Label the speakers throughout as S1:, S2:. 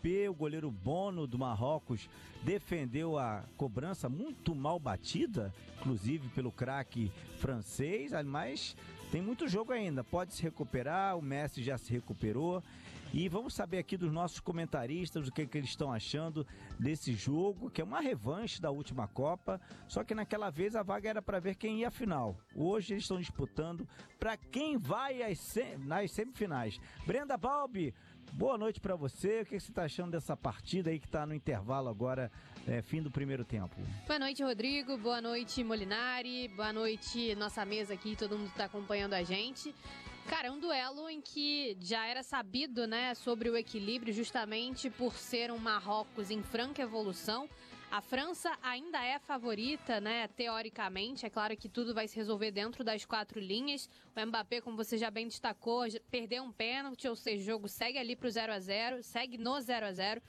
S1: Mbappé, o goleiro Bono do Marrocos, defendeu a cobrança muito mal batida, inclusive pelo craque francês, mas tem muito jogo ainda, pode se recuperar, o Messi já se recuperou. E vamos saber aqui dos nossos comentaristas o que eles estão achando desse jogo, que é uma revanche da última Copa, só que naquela vez a vaga era para ver quem ia à final. Hoje eles estão disputando para quem vai nas semifinais. Brenda Balbi, boa noite para você. O que você está achando dessa partida aí que está no intervalo agora, fim do primeiro tempo?
S2: Boa noite, Rodrigo. Boa noite, Molinari. Boa noite, nossa mesa aqui, todo mundo que está acompanhando a gente. Cara, é um duelo em que já era sabido, né, sobre o equilíbrio, justamente por ser um Marrocos em franca evolução. A França ainda é favorita, né, teoricamente. É claro que tudo vai se resolver dentro das 4 linhas. O Mbappé, como você já bem destacou, perdeu um pênalti, ou seja, o jogo segue ali pro 0-0, segue no 0-0.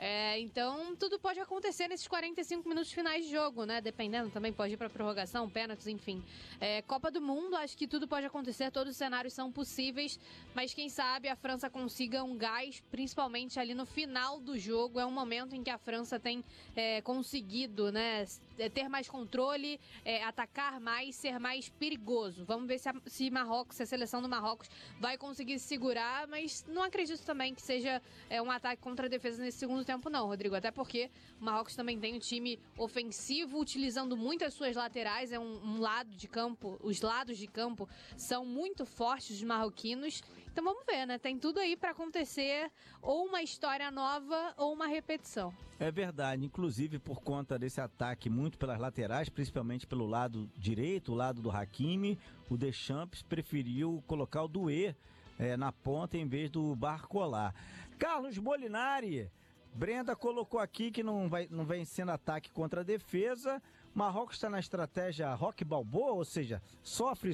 S2: Então tudo pode acontecer nesses 45 minutos finais de jogo, né? Dependendo, também pode ir para prorrogação, pênaltis, enfim. Copa do Mundo, acho que tudo pode acontecer, todos os cenários são possíveis, mas quem sabe a França consiga um gás, principalmente ali no final do jogo. É um momento em que a França tem conseguido, né, ter mais controle, atacar mais, ser mais perigoso. Vamos ver se a seleção do Marrocos vai conseguir segurar, mas não acredito também que seja um ataque contra a defesa nesse segundo tempo não, Rodrigo, até porque o Marrocos também tem um time ofensivo, utilizando muito as suas laterais, um lado de campo, os lados de campo são muito fortes dos marroquinos, então vamos ver, né, tem tudo aí para acontecer, ou uma história nova, ou uma repetição.
S1: É verdade, inclusive por conta desse ataque muito pelas laterais, principalmente pelo lado direito, o lado do Hakimi, o Deschamps preferiu colocar o Doué na ponta em vez do Barcola. Carlos Molinari, Brenda colocou aqui que não vem sendo ataque contra a defesa. Marrocos está na estratégia Rock Balboa, ou seja, sofre,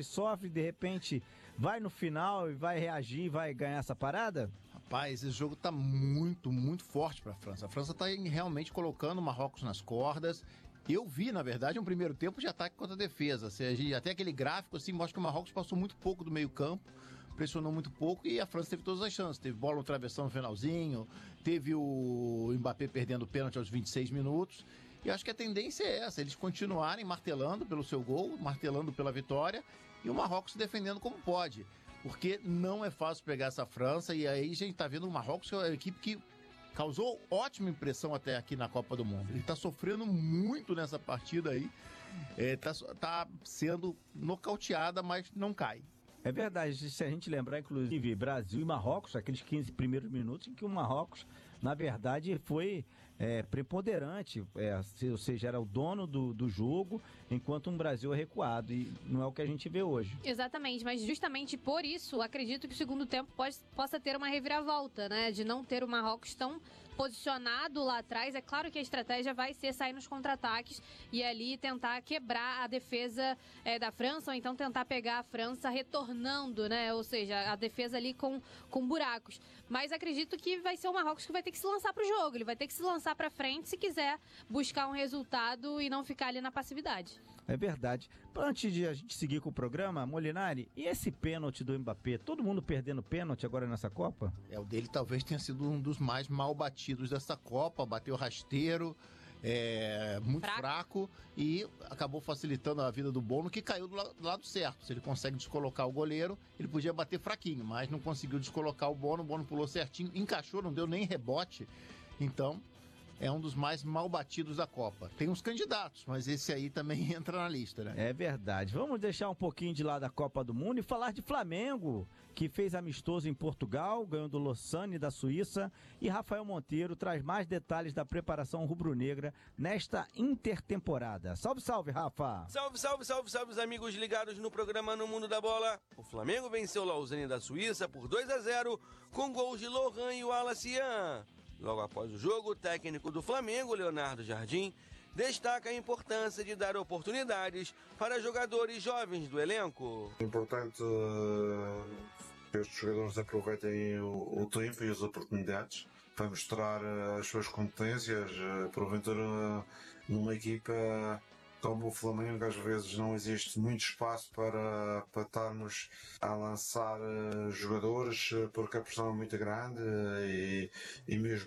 S1: de repente vai no final e vai reagir e vai ganhar essa parada?
S3: Rapaz, esse jogo tá muito, muito forte para a França. A França tá realmente colocando o Marrocos nas cordas. Eu vi, na verdade, um primeiro tempo de ataque contra a defesa. Ou seja, até aquele gráfico assim, mostra que o Marrocos passou muito pouco do meio campo, pressionou muito pouco e a França teve todas as chances. Teve bola no travessão no finalzinho, teve o Mbappé perdendo o pênalti aos 26 minutos. E acho que a tendência é essa, eles continuarem martelando pelo seu gol, martelando pela vitória, e o Marrocos se defendendo como pode. Porque não é fácil pegar essa França, e aí a gente tá vendo o Marrocos, que é uma equipe que causou ótima impressão até aqui na Copa do Mundo. Ele tá sofrendo muito nessa partida aí, tá sendo nocauteada, mas não cai.
S1: É verdade, se a gente lembrar, inclusive, Brasil e Marrocos, aqueles 15 primeiros minutos em que o Marrocos, na verdade, foi preponderante, ou seja, era o dono do jogo, enquanto um Brasil é recuado, e não é o que a gente vê hoje.
S2: Exatamente, mas justamente por isso, acredito que o segundo tempo possa ter uma reviravolta, né, de não ter o Marrocos tão posicionado lá atrás. É claro que a estratégia vai ser sair nos contra-ataques e ali tentar quebrar a defesa da França, ou então tentar pegar a França retornando, né? Ou seja, a defesa ali com buracos. Mas acredito que vai ser o Marrocos que vai ter que se lançar pro jogo, ele vai ter que se lançar pra frente se quiser buscar um resultado e não ficar ali na passividade.
S1: É verdade. Antes de a gente seguir com o programa, Molinari, e esse pênalti do Mbappé? Todo mundo perdendo pênalti agora nessa Copa?
S3: O dele talvez tenha sido um dos mais mal batidos dessa Copa, bateu rasteiro, muito fraco e acabou facilitando a vida do Bono, que caiu do lado certo. Se ele consegue descolocar o goleiro, ele podia bater fraquinho, mas não conseguiu descolocar o Bono pulou certinho, encaixou, não deu nem rebote, então é um dos mais mal batidos da Copa. Tem uns candidatos, mas esse aí também entra na lista, né?
S1: É verdade. Vamos deixar um pouquinho de lado a Copa do Mundo e falar de Flamengo, que fez amistoso em Portugal, ganhou do Lausanne da Suíça, e Rafael Monteiro traz mais detalhes da preparação rubro-negra nesta intertemporada. Salve, salve, Rafa!
S4: Salve, os amigos ligados no programa No Mundo da Bola. O Flamengo venceu o Lausanne da Suíça por 2-0 com gols de Lohan e Wallace. Logo após o jogo, o técnico do Flamengo, Leonardo Jardim, destaca a importância de dar oportunidades para jogadores jovens do elenco.
S5: É importante que estes jogadores aproveitem o tempo e as oportunidades para mostrar as suas competências. Porventura, numa equipa como o Flamengo, às vezes não existe muito espaço para estarmos a lançar jogadores, porque a pressão é muito grande e mesmo